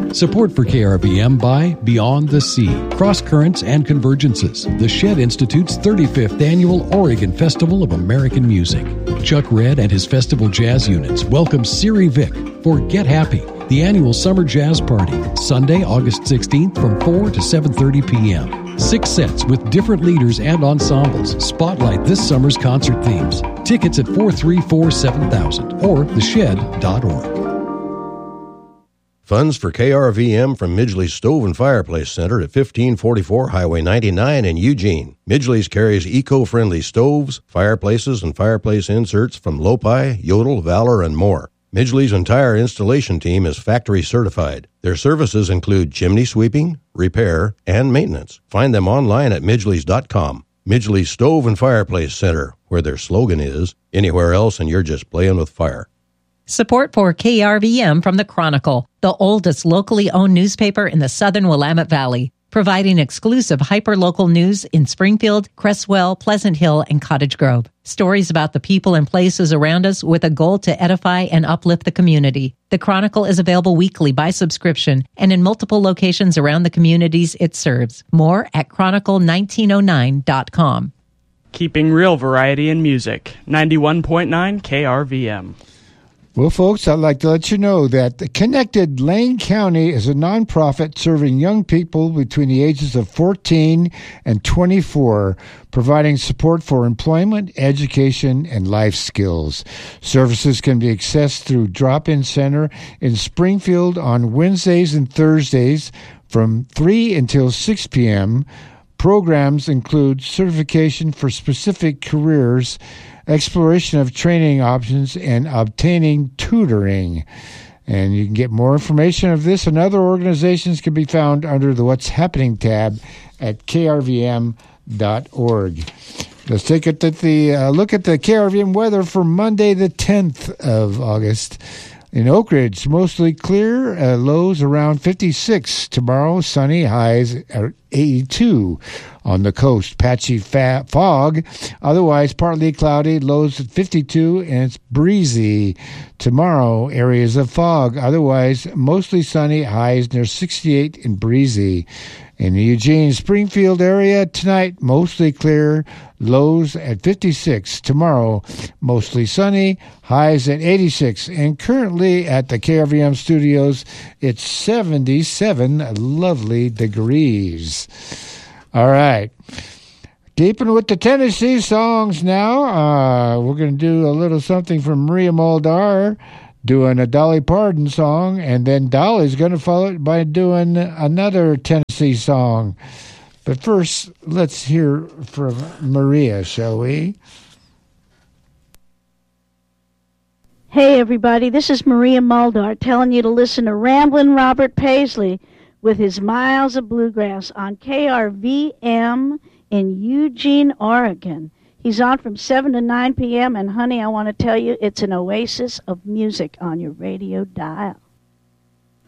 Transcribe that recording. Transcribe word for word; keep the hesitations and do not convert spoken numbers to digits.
Support for K R V M by Beyond the Sea, Cross Currents and Convergences, the Shed Institute's thirty-fifth Annual Oregon Festival of American Music. Chuck Red and his festival jazz units welcome Siri Vick for Get Happy, the annual summer jazz party, Sunday, August sixteenth from four to seven thirty p.m. Six sets with different leaders and ensembles spotlight this summer's concert themes. Tickets at four three four, seven thousand or the shed dot org. Funds for K R V M from Midgley's Stove and Fireplace Center at fifteen forty-four Highway ninety-nine in Eugene. Midgley's carries eco-friendly stoves, fireplaces, and fireplace inserts from Lopi, Yodel, Valor, and more. Midgley's entire installation team is factory certified. Their services include chimney sweeping, repair, and maintenance. Find them online at midgleys dot com. Midgley's Stove and Fireplace Center, where their slogan is, anywhere else and you're just playing with fire. Support for K R V M from the Chronicle, the oldest locally owned newspaper in the southern Willamette Valley, providing exclusive hyper-local news in Springfield, Cresswell, Pleasant Hill, and Cottage Grove. Stories about the people and places around us with a goal to edify and uplift the community. The Chronicle is available weekly by subscription and in multiple locations around the communities it serves. More at chronicle nineteen oh nine dot com. Keeping real variety in music. ninety-one point nine K R V M. Well, folks, I'd like to let you know that Connected Lane County is a nonprofit serving young people between the ages of fourteen and twenty-four, providing support for employment, education, and life skills. Services can be accessed through Drop-In Center in Springfield on Wednesdays and Thursdays from three until six p.m. Programs include certification for specific careers, exploration of training options, and obtaining tutoring. And you can get more information of this and other organizations can be found under the What's Happening tab at k r v m dot org. Let's take a the, uh, look at the K R V M weather for Monday the tenth of August. In Oak Ridge, mostly clear, uh, lows around fifty-six. Tomorrow, sunny, highs are eighty-two. On the coast, patchy fa- fog, otherwise partly cloudy, lows at fifty-two, and it's breezy. Tomorrow, areas of fog, otherwise mostly sunny, highs near sixty-eight and breezy. In the Eugene Springfield area, tonight, mostly clear, lows at fifty-six. Tomorrow, mostly sunny, highs at eighty-six. And currently at the K R V M studios, it's seventy-seven lovely degrees. All right. Deeping with the Tennessee songs now. Uh, we're going to do a little something from Maria Muldaur, doing a Dolly Parton song, and then Dolly's going to follow it by doing another Tennessee song. But first, let's hear from Maria, shall we? Hey, everybody, this is Maria Muldaur telling you to listen to Ramblin' Robert Paisley with his Miles of Bluegrass on K R V M in Eugene, Oregon. He's on from seven to nine p.m., and honey, I want to tell you, it's an oasis of music on your radio dial.